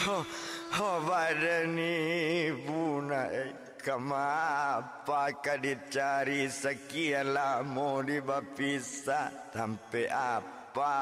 Badani punai kenapa dicari sekian lama di berpisah sampai apa